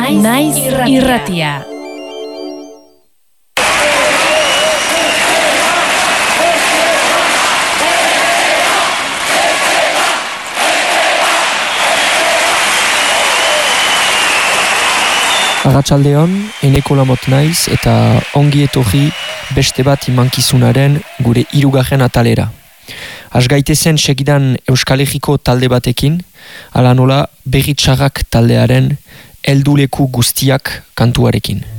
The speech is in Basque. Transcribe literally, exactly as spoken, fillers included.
Naiz irratia. Arratsaldeon, Eneko Lamot naiz eta ongi etorri beste bat imankizunaren gure hirugarren atalera. Has gaitezen segidan Euskal Herriko talde batekin, ala nola Berri Txarrak taldearen helduleku guztiak kantuarekin.